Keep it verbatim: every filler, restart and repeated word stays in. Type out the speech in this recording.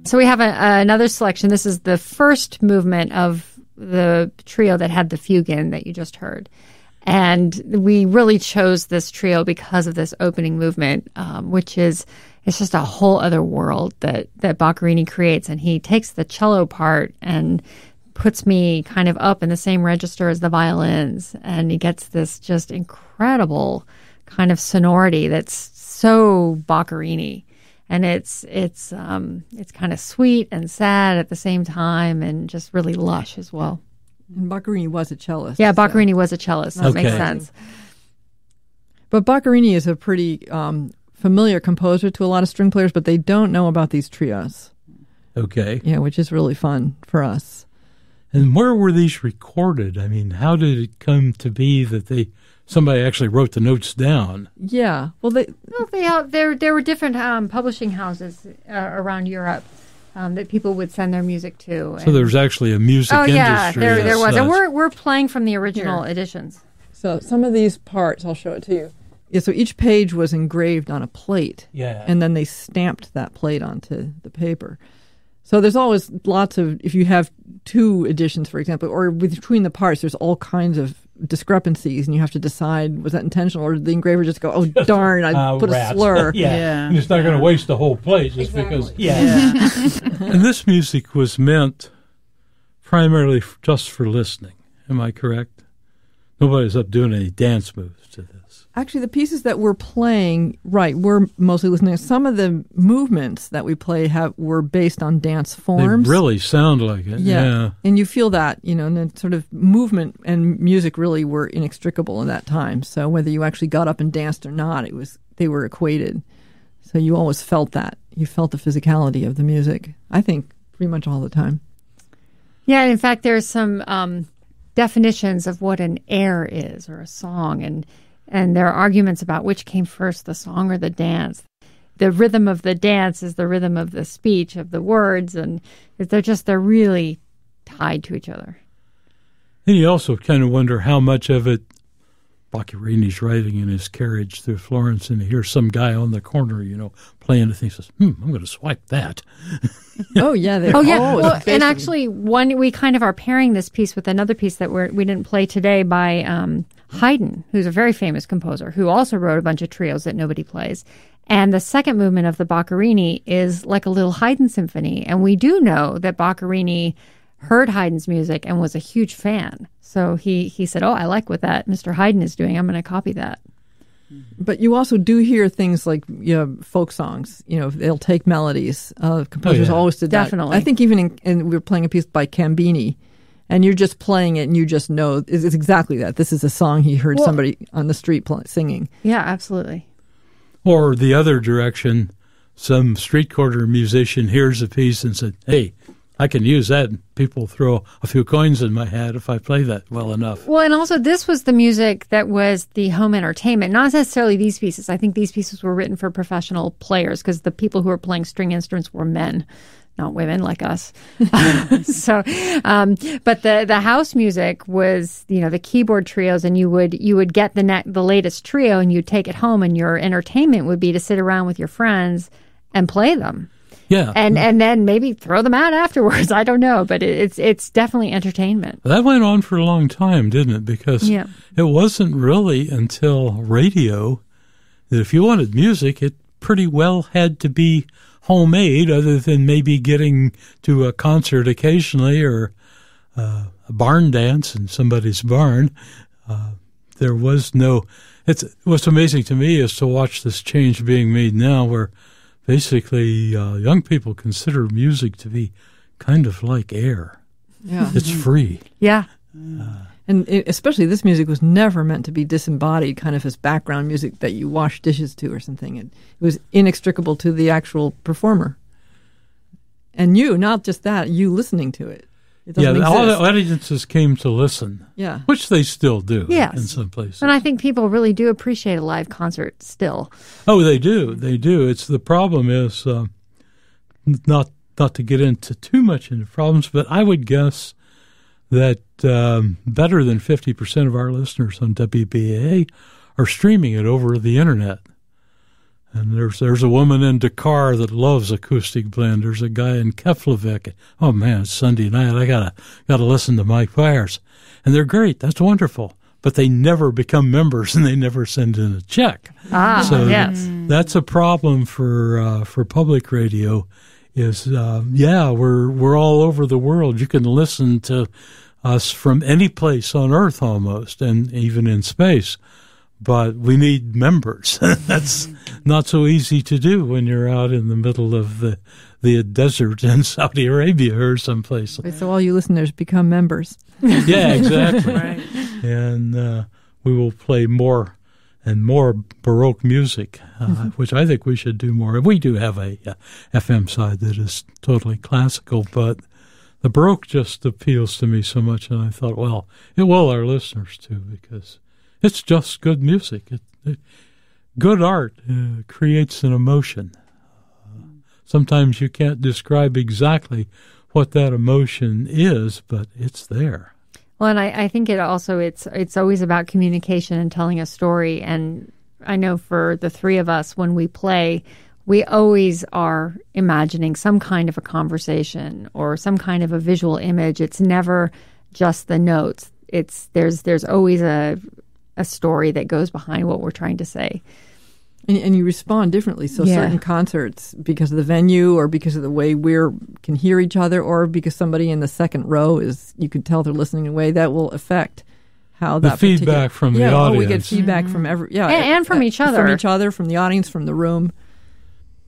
So we have a, another selection. This is the first movement of the trio that had the fugue in that you just heard. And we really chose this trio because of this opening movement, um, which is, it's just a whole other world that, that Boccherini creates. And he takes the cello part and puts me kind of up in the same register as the violins. And he gets this just incredible kind of sonority that's so Boccherini. And it's it's um, it's kind of sweet and sad at the same time, and just really lush as well. And Boccherini was a cellist. Yeah, Boccherini so. was a cellist. That okay. makes sense. But Boccherini is a pretty um, familiar composer to a lot of string players, but they don't know about these trios. Okay. Yeah, which is really fun for us. And where were these recorded? I mean, how did it come to be that they somebody actually wrote the notes down? Yeah, well, they well, they uh, there there were different um, publishing houses uh, around Europe um, that people would send their music to. So there's actually a music oh, industry. Oh yeah, there there was, such. and we're we're playing from the original Here. editions. So some of these parts, I'll show it to you. Yeah, so each page was engraved on a plate. Yeah, and then they stamped that plate onto the paper. So there's always lots of, if you have two editions, for example, or between the parts, there's all kinds of discrepancies, and you have to decide, was that intentional, or did the engraver just go, oh, darn, I uh, put rats. a slur. yeah. yeah. And it's not going to waste the whole plate just exactly. because. Yeah. yeah. And this music was meant primarily f- just for listening. Am I correct? Nobody's up doing any dance moves to this. Actually, the pieces that we're playing, right, we're mostly listening. Some of the movements that we play have were based on dance forms. They really sound like it. Yeah. yeah. And you feel that, you know, and the sort of movement and music really were inextricable in that time. So whether you actually got up and danced or not, it was they were equated. So you always felt that. You felt the physicality of the music, I think, pretty much all the time. Yeah, and in fact, there's some um, definitions of what an air is or a song, and And there are arguments about which came first, the song or the dance. The rhythm of the dance is the rhythm of the speech, of the words, and they're just, they're really tied to each other. And you also kind of wonder how much of it Boccherini's riding in his carriage through Florence, and he hears some guy on the corner, you know, playing, and he says, hmm, I'm going to swipe that. Oh, yeah. They're oh, yeah. always Well, facing. and actually, one we kind of are pairing this piece with another piece that we're, we didn't play today by um, Haydn, who's a very famous composer, who also wrote a bunch of trios that nobody plays. And the second movement of the Boccherini is like a little Haydn symphony. And we do know that Boccherini heard Haydn's music and was a huge fan. So he, he said, oh, I like what that Mister Haydn is doing. I'm going to copy that. But you also do hear things like, you know, folk songs. You know, they'll take melodies. Uh, composers oh, yeah. always did that. Definitely. I think even in, in, we were playing a piece by Cambini, and you're just playing it, and you just know it's, it's exactly that. This is a song he heard well, somebody on the street play, singing. Yeah, absolutely. Or the other direction, some street corner musician hears a piece and said, hey, I can use that. And people throw a few coins in my hat if I play that well enough. Well, and also this was the music that was the home entertainment, not necessarily these pieces. I think these pieces were written for professional players because the people who were playing string instruments were men, not women like us. so, um, but the, the house music was, you know, the keyboard trios, and you would you would get the ne- the latest trio and you'd take it home, and your entertainment would be to sit around with your friends and play them. Yeah. And and then maybe throw them out afterwards. I don't know, but it, it's it's definitely entertainment. That went on for a long time, didn't it? Because yeah. it wasn't really until radio that if you wanted music, it pretty well had to be homemade, other than maybe getting to a concert occasionally or uh, a barn dance in somebody's barn. Uh, there was no... It's, what's amazing to me is to watch this change being made now where basically uh, young people consider music to be kind of like air. Yeah. It's free. Yeah. Uh, And it, especially this music was never meant to be disembodied, kind of as background music that you wash dishes to or something. It, it was inextricable to the actual performer. And you, not just that, you listening to it. It doesn't yeah, exist. all the audiences came to listen. Yeah. Which they still do Yes. in some places. And I think people really do appreciate a live concert still. Oh, they do. They do. It's the problem is uh, not not to get into too much into problems, but I would guess that um, better than fifty percent of our listeners on W B A are streaming it over the internet. And there's there's a woman in Dakar that loves acoustic blend. There's a guy in Keflavik. Oh man, it's Sunday night. I gotta gotta listen to Mike Byers, and they're great. That's wonderful. But they never become members, and they never send in a check. Ah, so yes. that's a problem for uh, for public radio. Is uh, yeah, we're we're all over the world. You can listen to us from any place on Earth almost, and even in space. But we need members. That's not so easy to do when you're out in the middle of the the desert in Saudi Arabia or someplace. So all you listeners become members. Yeah, exactly. Right. And uh, we will play more and more Baroque music, uh, mm-hmm. which I think we should do more. We do have a uh, F M side that is totally classical, but the Baroque just appeals to me so much, and I thought, well, it will our listeners too, because it's just good music. It, it, good art uh, creates an emotion. Uh, sometimes you can't describe exactly what that emotion is, but it's there. Well, and I, I think it also, it's it's always about communication and telling a story. And I know for the three of us, when we play, we always are imagining some kind of a conversation or some kind of a visual image. It's never just the notes. It's there's there's always a a story that goes behind what we're trying to say. And, and you respond differently. So yeah. certain concerts, because of the venue or because of the way we can hear each other, or because somebody in the second row is, you can tell they're listening in a way that will affect how the that feedback from yeah, the audience. Oh, we get feedback mm-hmm. from every, yeah. And, and from each other. From each other, from the audience, from the room.